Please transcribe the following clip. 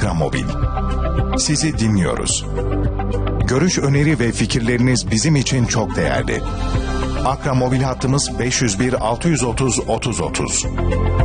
Akramobil. Sizi dinliyoruz. Görüş, öneri ve fikirleriniz bizim için çok değerli. Akramobil hattımız 501 630 30 30.